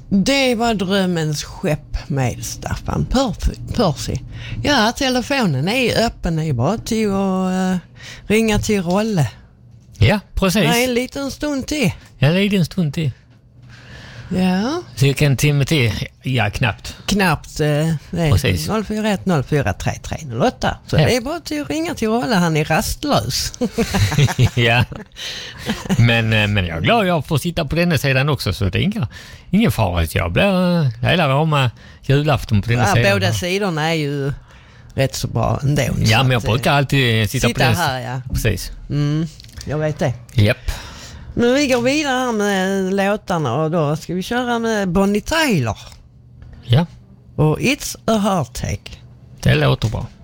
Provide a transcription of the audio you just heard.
Det var drömmens skepp med Staffan Percy. Ja, telefonen är öppen. Det är bara till att ringa till Rolle. Ja, precis. Det är en liten stund till. Ja, det är en stund till. Ja. Cirka en timme till. Ja, knappt. Knappt. Det är Precis. 041 04 3308. Så Ja. det är bara till att ringa till Rolle. Han är rastlös. Ja. Men jag är glad jag får sitta på denna sidan också, så det är ingen fara. Jag blir hela rama julafton på denna sidan. Båda sidorna är ju rätt så bra ändå. Ja, men jag brukar alltid sitta på den här, ja. Precis. Jag vet det. Japp. Men vi går vidare här med låtarna och då ska vi köra med Bonnie Tyler. Ja, Och It's a Heartache. det låter bra.